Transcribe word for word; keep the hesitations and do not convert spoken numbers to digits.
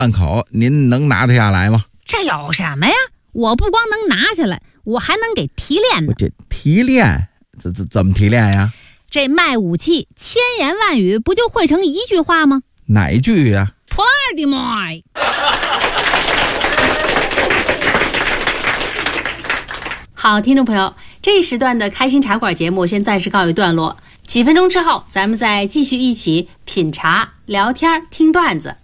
万口，您能拿得下来吗？ 这有什么呀？我不光能拿下来，我还能给提炼呢。 这提炼，怎怎怎么提炼呀？ 这卖武器千言万语不就汇成一句话吗？ 哪句呀？ 普拉迪麦。 好，听众朋友，这一时段的开心茶馆节目先暂时告一段落，几分钟之后咱们再继续一起品茶、聊天、听段子。